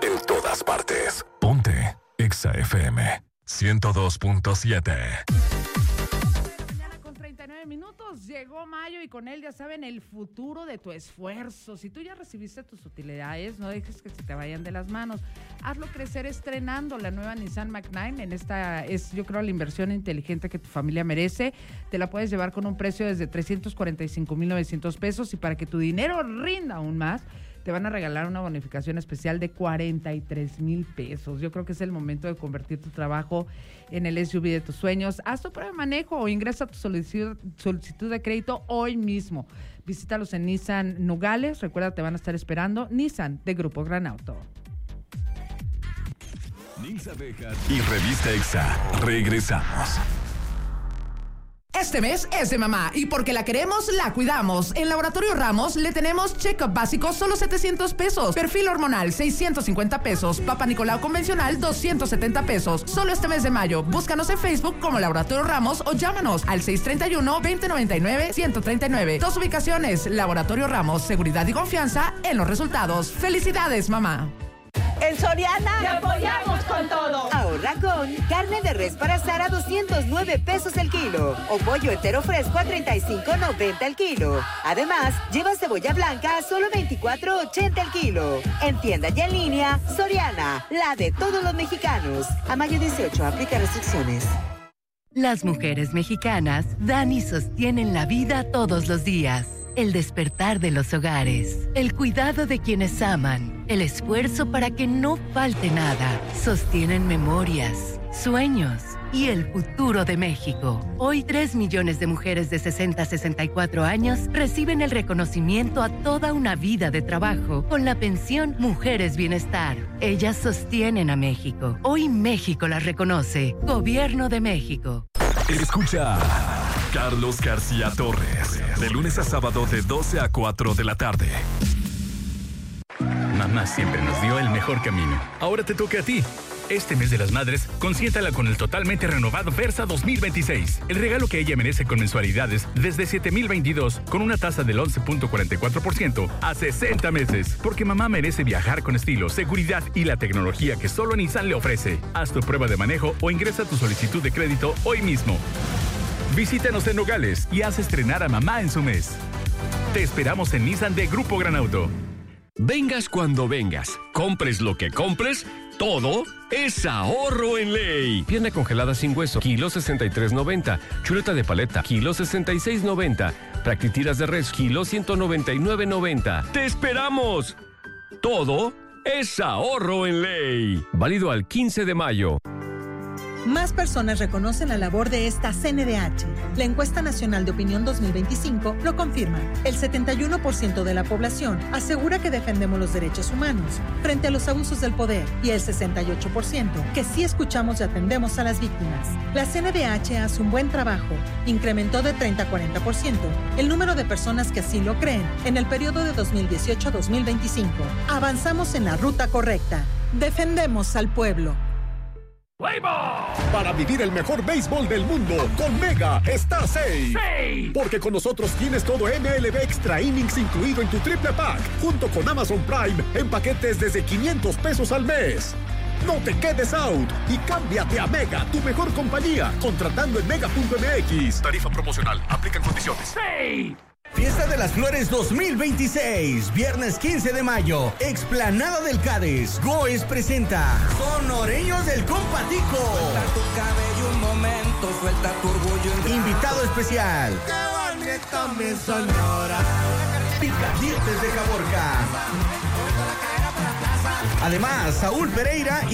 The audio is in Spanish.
en todas partes. Ponte Exa FM 102.7. Mañana con 39 minutos llegó mayo y con él, ya saben, el futuro de tu esfuerzo. Si tú ya recibiste tus utilidades, no dejes que se te vayan de las manos. Hazlo crecer estrenando la nueva Nissan Mac-9. En esta es, yo creo, la inversión inteligente que tu familia merece. Te la puedes llevar con un precio desde 345,900 pesos, y para que tu dinero rinda aún más, te van a regalar una bonificación especial de 43,000 pesos. Yo creo que es el momento de convertir tu trabajo en el SUV de tus sueños. Haz tu prueba de manejo o ingresa tu solicitud de crédito hoy mismo. Visítalos en Nissan Nogales. Recuerda, te van a estar esperando. Nissan, de Grupo Gran Auto. Nils Abejas y Revista Exa. Regresamos. Este mes es de mamá, y porque la queremos, la cuidamos. En Laboratorio Ramos le tenemos check-up básico, solo 700 pesos. Perfil hormonal, 650 pesos. Papa Nicolau convencional, 270 pesos. Solo este mes de mayo. Búscanos en Facebook como Laboratorio Ramos o llámanos al 631-2099-139. Dos ubicaciones. Laboratorio Ramos, seguridad y confianza en los resultados. ¡Felicidades, mamá! En Soriana ¡te apoyamos con todo! Ahorra con carne de res para asar a 209 pesos el kilo o pollo entero fresco a 35.90 el kilo. Además, lleva cebolla blanca a solo 24.80 el kilo. En tienda y en línea, Soriana, la de todos los mexicanos. A mayo 18, aplica restricciones. Las mujeres mexicanas dan y sostienen la vida todos los días. El despertar de los hogares, el cuidado de quienes aman, el esfuerzo para que no falte nada, sostienen memorias, sueños y el futuro de México. Hoy 3 millones de mujeres de 60 a 64 años reciben el reconocimiento a toda una vida de trabajo con la pensión Mujeres Bienestar. Ellas sostienen a México. Hoy México las reconoce. Gobierno de México. Escucha Carlos García Torres, de lunes a sábado de 12 a 4 de la tarde. Mamá siempre nos dio el mejor camino. Ahora te toca a ti. Este mes de las madres, consiéntala con el totalmente renovado Versa 2026. El regalo que ella merece con mensualidades desde 7,022, con una tasa del 11.44% a 60 meses. Porque mamá merece viajar con estilo, seguridad y la tecnología que solo Nissan le ofrece. Haz tu prueba de manejo o ingresa tu solicitud de crédito hoy mismo. Visítanos en Nogales y haz estrenar a mamá en su mes. Te esperamos en Nissan de Grupo Gran Auto. Vengas cuando vengas, compres lo que compres, todo es ahorro en ley. Pierna congelada sin hueso, kilo 63.90. Chuleta de paleta, kilo 66.90. Practitiras de res, kilo 199.90. ¡Te esperamos! Todo es ahorro en ley. Válido al 15 de mayo. Más personas reconocen la labor de esta CNDH. La Encuesta Nacional de Opinión 2025 lo confirma. El 71% de la población asegura que defendemos los derechos humanos frente a los abusos del poder, y el 68% que sí escuchamos y atendemos a las víctimas. La CNDH hace un buen trabajo. Incrementó de 30 a 40% el número de personas que así lo creen en el periodo de 2018 a 2025. Avanzamos en la ruta correcta. Defendemos al pueblo. Para vivir el mejor béisbol del mundo, con Mega está safe. Porque con nosotros tienes todo MLB Extra Innings incluido en tu triple pack, junto con Amazon Prime en paquetes desde 500 pesos al mes. No te quedes out y cámbiate a Mega, tu mejor compañía, contratando en mega.mx. Tarifa promocional, aplican condiciones. Fiesta de las Flores 2026, viernes 15 de mayo, Explanada del Cádiz. Goes presenta Sonoreños del Compatico. Suelta tu cabello un momento, suelta tu orgullo. Invitado especial, ¡qué bonito mi Sonora! Picadientes de Caborca. Además, Saúl Pereira y